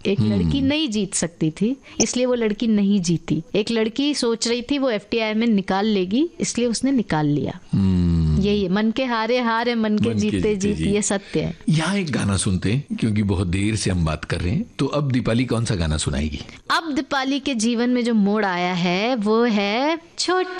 एक लड़की नहीं जीत सकती थी, इसलिए वो लड़की नहीं जीती। एक लड़की सोच रही थी वो FTI में निकाल लेगी, इसलिए उसने निकाल लिया। यही है, मन के हारे हार है, मन के जीते जीत, ये सत्य है। यहाँ एक गाना सुनते हैं, क्योंकि बहुत देर से हम बात कर रहे हैं। तो अब दीपाली कौन सा गाना सुनाएगी? अब दीपाली के जीवन में जो मोड़ आया है वो है छोटी